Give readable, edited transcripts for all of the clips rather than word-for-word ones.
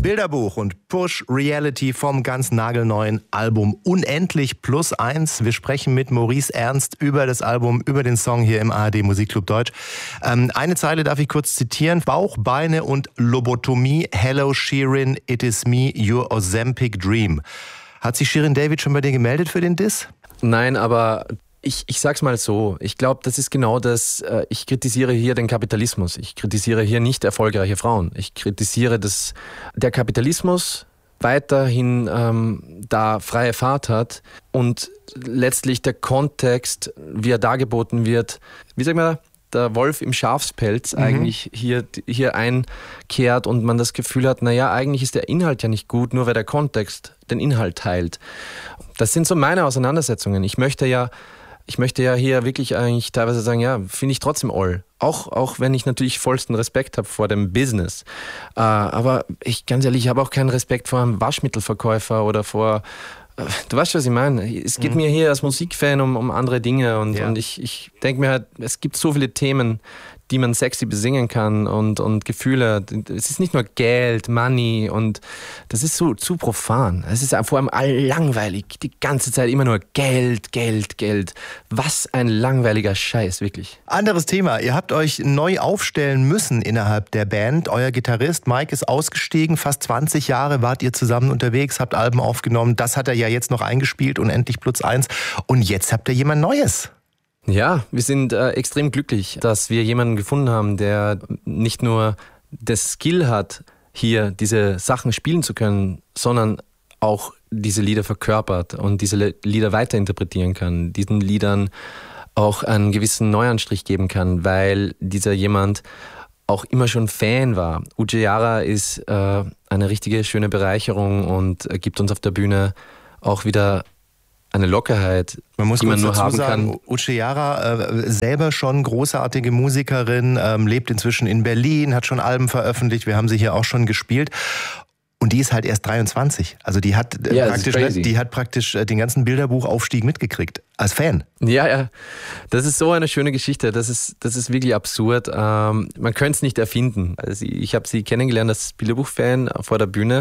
Bilderbuch und Push Reality vom ganz nagelneuen Album Unendlich plus 1. Wir sprechen mit Maurice Ernst über das Album, über den Song hier im ARD Musikclub Deutsch. Eine Zeile darf ich kurz zitieren. Bauch, Beine und Lobotomie. Hello Shirin, it is me, your Ozempic dream. Hat sich Shirin David schon bei dir gemeldet für den Diss? Nein, aber ich sag's mal so, ich glaube, das ist genau das, ich kritisiere hier den Kapitalismus, ich kritisiere hier nicht erfolgreiche Frauen, ich kritisiere, dass der Kapitalismus weiterhin da freie Fahrt hat und letztlich der Kontext, wie er dargeboten wird, wie sagen wir, der Wolf im Schafspelz eigentlich hier einkehrt und man das Gefühl hat, naja, eigentlich ist der Inhalt ja nicht gut, nur weil der Kontext den Inhalt teilt. Das sind so meine Auseinandersetzungen. Ich möchte ja hier wirklich eigentlich teilweise sagen, ja, finde ich trotzdem all. Auch wenn ich natürlich vollsten Respekt habe vor dem Business. Aber ganz ehrlich, ich habe auch keinen Respekt vor einem Waschmittelverkäufer oder vor, du weißt, was ich meine. Es geht mir hier als Musikfan um andere Dinge und ich denke mir halt, es gibt so viele Themen, die man sexy besingen kann und Gefühle. Es ist nicht nur Geld, Money und das ist so zu profan. Es ist vor allem langweilig. Die ganze Zeit immer nur Geld, Geld, Geld. Was ein langweiliger Scheiß, wirklich. Anderes Thema. Ihr habt euch neu aufstellen müssen innerhalb der Band. Euer Gitarrist Mike ist ausgestiegen. Fast 20 Jahre wart ihr zusammen unterwegs, habt Alben aufgenommen. Das hat er ja jetzt noch eingespielt, Unendlich plus 1. Und jetzt habt ihr jemand Neues. Ja, wir sind extrem glücklich, dass wir jemanden gefunden haben, der nicht nur das Skill hat, hier diese Sachen spielen zu können, sondern auch diese Lieder verkörpert und diese Lieder weiterinterpretieren kann, diesen Liedern auch einen gewissen Neuanstrich geben kann, weil dieser jemand auch immer schon Fan war. Ujjara ist eine richtige schöne Bereicherung und gibt uns auf der Bühne auch wieder eine Lockerheit, man muss die man nur dazu haben sagen, kann. Ujjara selber schon großartige Musikerin, lebt inzwischen in Berlin, hat schon Alben veröffentlicht, wir haben sie hier auch schon gespielt. Und die ist halt erst 23. Also die hat praktisch den ganzen Bilderbuchaufstieg mitgekriegt. Als Fan. Ja. Das ist so eine schöne Geschichte. Das ist wirklich absurd. Man könnte es nicht erfinden. Also ich habe sie kennengelernt als Bilderbuch-Fan vor der Bühne.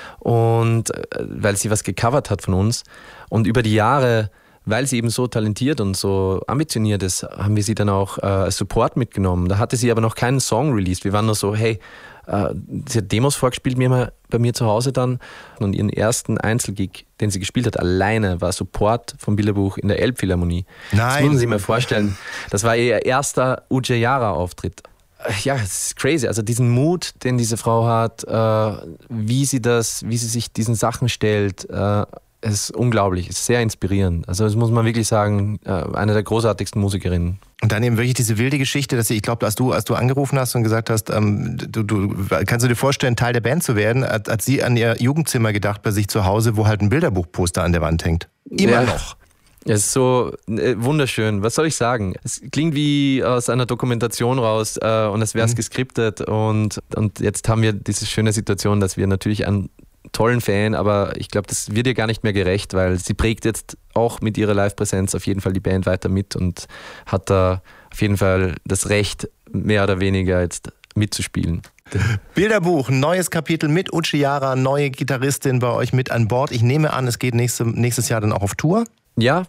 Und weil sie was gecovert hat von uns. Und über die Jahre, weil sie eben so talentiert und so ambitioniert ist, haben wir sie dann auch als Support mitgenommen. Da hatte sie aber noch keinen Song released. Wir waren nur so, hey, sie hat Demos vorgespielt bei mir zu Hause dann. Und ihren ersten Einzelgig, den sie gespielt hat, alleine, war Support vom Bilderbuch in der Elbphilharmonie. Nein. Das müssen Sie sich mal vorstellen. Das war ihr erster Ujjara-Auftritt. Ja, es ist crazy. Also diesen Mut, den diese Frau hat, wie sie sich diesen Sachen stellt, ist unglaublich, ist sehr inspirierend. Also das muss man wirklich sagen, eine der großartigsten Musikerinnen. Und dann eben wirklich diese wilde Geschichte, dass ich glaube, als du angerufen hast und gesagt hast, du kannst du dir vorstellen, Teil der Band zu werden, hat sie an ihr Jugendzimmer gedacht bei sich zu Hause, wo halt ein Bilderbuchposter an der Wand hängt. Immer noch. Es ist so wunderschön. Was soll ich sagen? Es klingt wie aus einer Dokumentation raus und es wäre es geskriptet und jetzt haben wir diese schöne Situation, dass wir natürlich einen tollen Fan, aber ich glaube, das wird ihr gar nicht mehr gerecht, weil sie prägt jetzt auch mit ihrer Live-Präsenz auf jeden Fall die Band weiter mit und hat da auf jeden Fall das Recht, mehr oder weniger jetzt mitzuspielen. Bilderbuch, neues Kapitel mit Ujjara, neue Gitarristin bei euch mit an Bord. Ich nehme an, es geht nächstes Jahr dann auch auf Tour. Ja,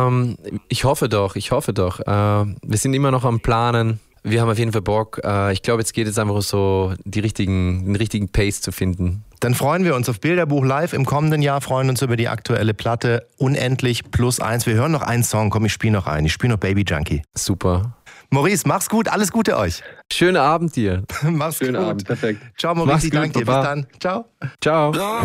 ich hoffe doch. Wir sind immer noch am Planen. Wir haben auf jeden Fall Bock. Ich glaube, jetzt geht es einfach so, den richtigen Pace zu finden. Dann freuen wir uns auf Bilderbuch live im kommenden Jahr, freuen uns über die aktuelle Platte Unendlich plus 1. Wir hören noch einen Song, komm, ich spiele noch einen. Ich spiele noch Baby Junkie. Super. Maurice, mach's gut, alles Gute euch. Schönen Abend dir. Mach's gut. Schönen Abend, perfekt. Ciao Maurice, ich danke dir. Bis dann. Ciao. Ciao.